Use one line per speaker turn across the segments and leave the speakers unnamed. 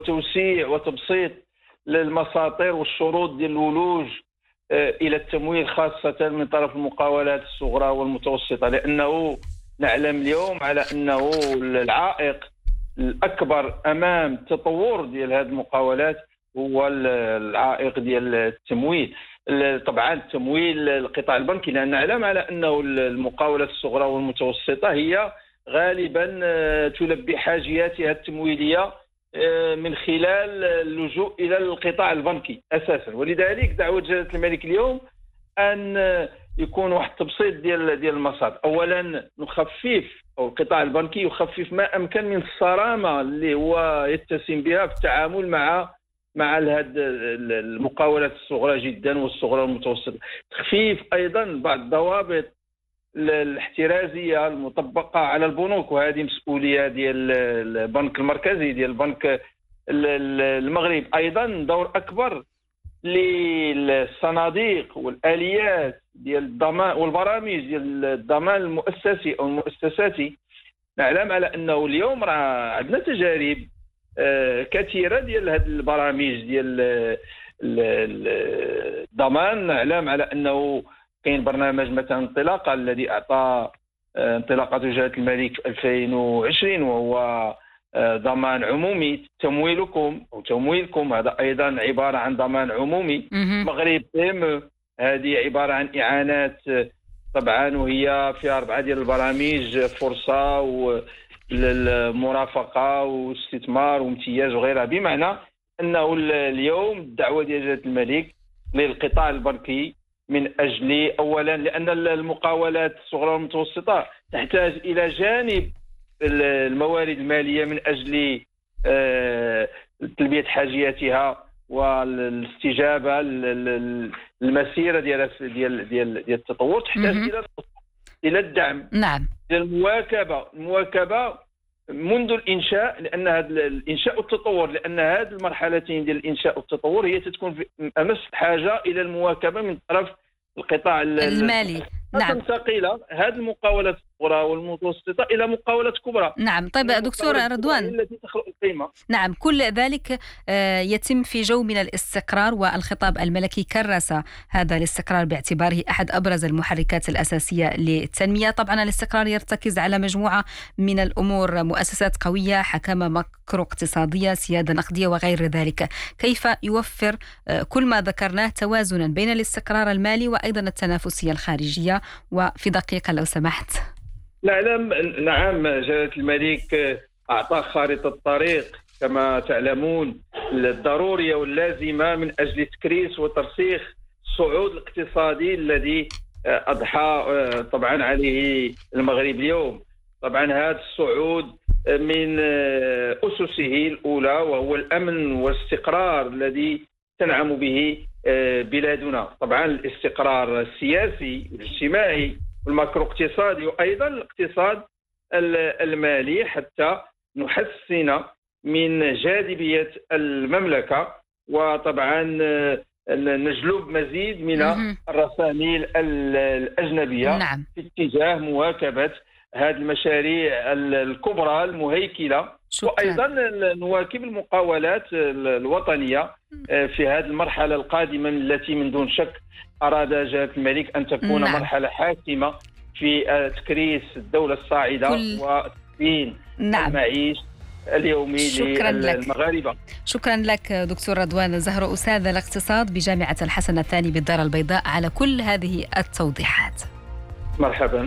توسيع وتبسيط للمساطير والشروط ديال الولوج الى التمويل، خاصه من طرف المقاولات الصغرى والمتوسطه، لانه نعلم اليوم على انه العائق الاكبر امام التطور ديال هذه المقاولات هو العائق ديال التمويل. طبعا التمويل القطاع البنكي، لان نعلم على انه المقاولات الصغرى والمتوسطه هي غالبا تلبي حاجياتها التمويليه من خلال اللجوء الى القطاع البنكي اساسا. ولذلك دعوه جلاله الملك اليوم ان يكون واحد التبسيط ديال المصادر. اولا نخفف، او القطاع البنكي يخفف ما امكن من الصرامه اللي هو يتسم بها في التعامل مع هذه المقاولات الصغرى جدا والصغرى والمتوسطه. تخفيف ايضا بعض الضوابط الاحترازيه المطبقه على البنوك، وهذه مسؤوليه ديال البنك المركزي ديال البنك المغرب. ايضا دور اكبر للصناديق والاليات ديال الضمان والبرامج ديال الضمان المؤسسي او المؤسساتي. نعلم على انه اليوم راه عندنا تجارب كثيره ديال هذه البرامج ديال الضمان. نعلم على انه كاين برنامج مثلا انطلاقه الذي اعطى انطلاقه جلاله الملك في 2020، وهو ضمان عمومي تمويلكم او تمويلكم. هذا ايضا عباره عن ضمان عمومي. مغرب هذه عباره عن اعانات طبعا، وهي فيها 4 ديال البرامج: فرصه والمرافقه واستثمار وامتياز وغيرها. بمعنى انه اليوم الدعوه ديال جلاله الملك للقطاع البنكي من اجل اولا لان المقاولات الصغرى والمتوسطه تحتاج الى جانب الموارد الماليه من اجل تلبيه حاجياتها والاستجابه للمسيره ديال التطور، تحتاج الى الدعم.
نعم.
المواكبه منذ الانشاء، لان هذا الانشاء والتطور، لان هذه المرحلتين ديال الانشاء والتطور هي تكون في امس حاجه الى المواكبه من طرف القطاع
المالي. نعم.
تنتقل هذه المقاولات الصغرى والمتوسطه الى مقاولات كبرى.
نعم. طيب دكتور رضوان،
التي تخلق القيمه.
نعم، كل ذلك يتم في جو من الاستقرار، والخطاب الملكي كرس هذا الاستقرار باعتباره احد ابرز المحركات الاساسيه للتنميه. طبعا الاستقرار يرتكز على مجموعه من الامور: مؤسسات قويه، حكامه ماكرو اقتصاديه، سياده نقديه وغير ذلك. كيف يوفر كل ما ذكرناه توازنا بين الاستقرار المالي وايضا التنافسيه الخارجيه؟ وفي دقيقة لو سمحت.
نعم، جلالة الملك أعطى خارطة الطريق كما تعلمون الضرورية واللازمة من أجل تكريس وترسيخ الصعود الاقتصادي الذي أضحى طبعا عليه المغرب اليوم. طبعا هذا الصعود من أسسه الأولى وهو الأمن والاستقرار الذي تنعم به بلادنا. طبعا الاستقرار السياسي والاجتماعي والماكرو اقتصادي، وايضا الاقتصاد المالي، حتى نحسن من جاذبيه المملكه، وطبعا نجلب مزيد من الرسائل الاجنبيه.
نعم.
في اتجاه مواكبه هذه المشاريع الكبرى المهيكله.
شكرا.
وايضا نواكب المقاولات الوطنيه في هذه المرحله القادمه التي من دون شك اراد جلاله الملك ان تكون
نعم.
مرحله حاسمه في تكريس الدوله الصاعده وتحسين
نعم.
المعيش اليومي للمغاربه.
شكرا لك دكتور رضوان زهرو، استاذ الاقتصاد بجامعه الحسن الثاني بالدار البيضاء، على كل هذه التوضيحات.
مرحبا.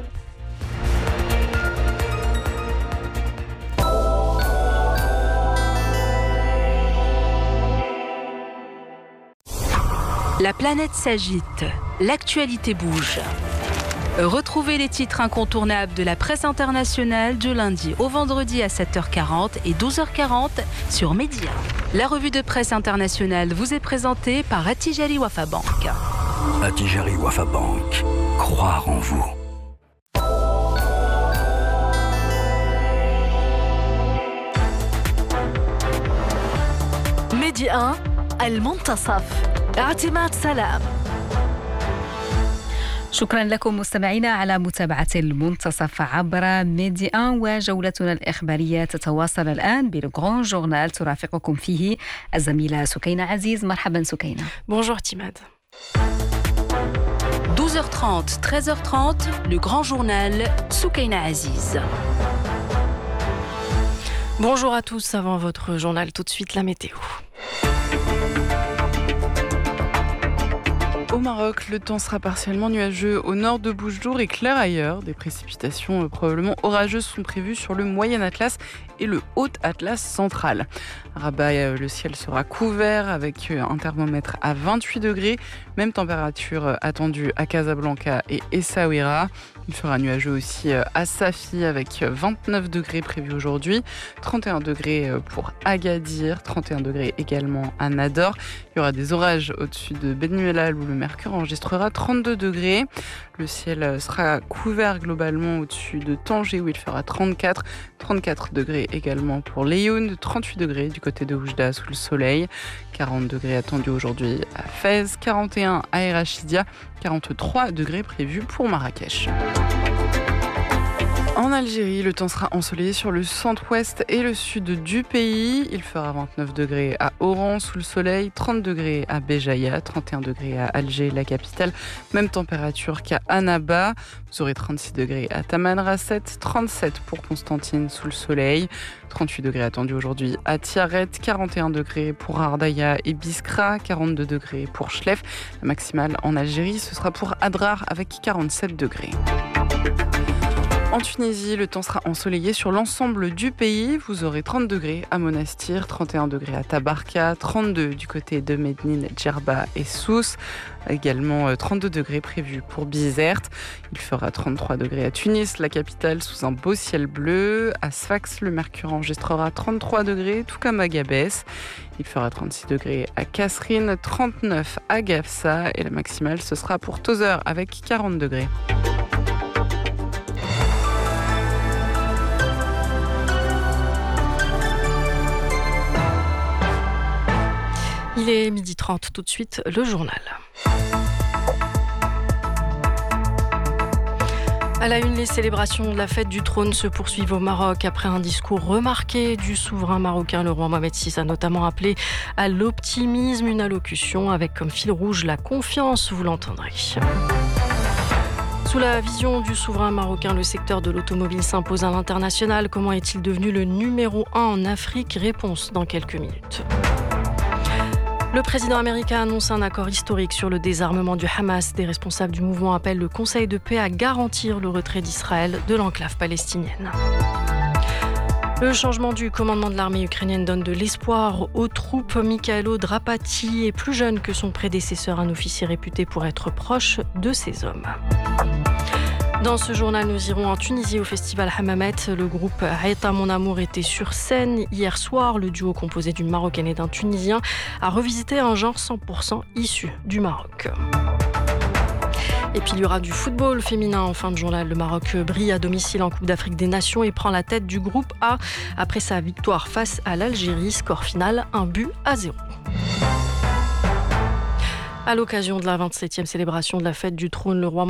La planète s'agite, l'actualité bouge. Retrouvez les titres incontournables de la presse internationale du lundi au vendredi à 7h40 et 12h40 sur Média. La revue de presse internationale vous est présentée par Attijari Wafa Bank.
Attijari Wafa Bank, croire en vous.
Média 1 المنتصف، اعتماد سلام.
شكرا لكم مستمعينا على متابعة المنتصف عبر ميدي 1. وجولتنا الإخبارية تتواصل الآن بالغران جورنال ترافقكم فيه الزميلة سكينة عزيز. مرحبا سكينة.
Bonjour Timad.
12h30, 13h30, le grand journal Soukaina Aziz.
Bonjour à tous, avant votre journal, tout de suite la météo.
Au Maroc, le temps sera partiellement nuageux au nord de Boujdour et clair ailleurs. Des précipitations probablement orageuses sont prévues sur le Moyen Atlas et le Haut Atlas central. À Rabat, le ciel sera couvert avec un thermomètre à 28 degrés. Même température attendue à Casablanca et Essaouira. Il fera nuageux aussi à Safi avec 29 degrés prévus aujourd'hui. 31 degrés pour Agadir, 31 degrés également à Nador. Il y aura des orages au-dessus de Ben Mellal où le mercure enregistrera 32 degrés. Le ciel sera couvert globalement au-dessus de Tanger où il fera 34 degrés également pour Laayoune, 38 degrés du côté de Oujda sous le soleil, 40 degrés attendus aujourd'hui à Fès, 41 à El Rachidia, 43 degrés prévus pour Marrakech. En Algérie, le temps sera ensoleillé sur le centre-ouest et le sud du pays. Il fera 29 degrés à Oran sous le soleil, 30 degrés à Béjaïa, 31 degrés à Alger, la capitale. Même température qu'à Annaba. Vous aurez 36 degrés à Tamanrasset, 37 pour Constantine sous le soleil. 38 degrés attendus aujourd'hui à Tiaret, 41 degrés pour Ardaya et Biskra, 42 degrés pour Chlef. La maximale en Algérie, ce sera pour Adrar avec 47 degrés. En Tunisie, le temps sera ensoleillé sur l'ensemble du pays. Vous aurez 30 degrés à Monastir, 31 degrés à Tabarka, 32 du côté de Medine, Djerba et Sousse. Également 32 degrés prévus pour Bizerte. Il fera 33 degrés à Tunis, la capitale, sous un beau ciel bleu. À Sfax, le mercure enregistrera 33 degrés, tout comme à Gabès. Il fera 36 degrés à Kasserine, 39 à Gafsa. Et la maximale, ce sera pour Tozeur avec 40 degrés.
Il est 12h30, tout de suite le journal. À la une, les célébrations de la fête du trône se poursuivent au Maroc. Après un discours remarqué du souverain marocain, le roi Mohamed VI a notamment appelé à l'optimisme, une allocution avec comme fil rouge la confiance, vous l'entendrez. Sous la vision du souverain marocain, le secteur de l'automobile s'impose à l'international. Comment est-il devenu le numéro 1 en Afrique ? Réponse dans quelques minutes. Le président américain annonce un accord historique sur le désarmement du Hamas. Des responsables du mouvement appellent le Conseil de paix à garantir le retrait d'Israël de l'enclave palestinienne. Le changement du commandement de l'armée ukrainienne donne de l'espoir aux troupes. Mikhailo Drapati est plus jeune que son prédécesseur, un officier réputé pour être proche de ses hommes. Dans ce journal, nous irons en Tunisie au festival Hammamet. Le groupe Haïta Mon Amour était sur scène hier soir. Le duo composé d'une Marocaine et d'un Tunisien a revisité un genre 100% issu du Maroc. Et puis il y aura du football féminin en fin de journal. Le Maroc brille à domicile en Coupe d'Afrique des Nations et prend la tête du groupe A après sa victoire face à l'Algérie. Score final 1-0. À l'occasion de la 27e célébration de la fête du trône, le roi